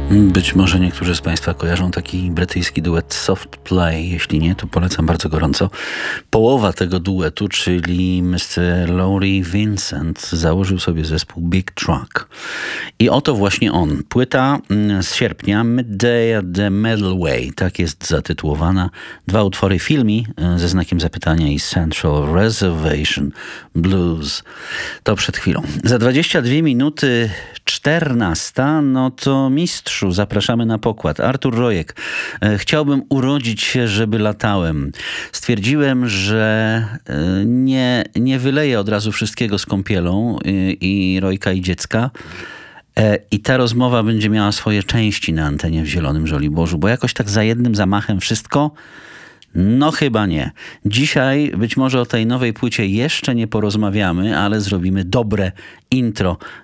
Być może niektórzy z Państwa kojarzą taki brytyjski duet Soft Play. Jeśli nie, to polecam bardzo gorąco. Połowa tego duetu, czyli Mr. Laurie Vincent, założył sobie zespół Big Truck. I oto właśnie on. Płyta z sierpnia, Midday at the Medalway. Tak jest zatytułowana. 2 utwory filmi ze znakiem zapytania i Central Reservation Blues. To przed chwilą. Za 22 minuty 14, no to mistrzu, zapraszamy na pokład. Artur Rojek. Chciałbym urodzić się, żeby latałem. Stwierdziłem, że nie wyleję od razu wszystkiego z kąpielą i Rojka i dziecka. I ta rozmowa będzie miała swoje części na antenie w Zielonym Żoliborzu, bo jakoś tak za jednym zamachem wszystko... No chyba nie. Dzisiaj być może o tej nowej płycie jeszcze nie porozmawiamy, ale zrobimy dobre intro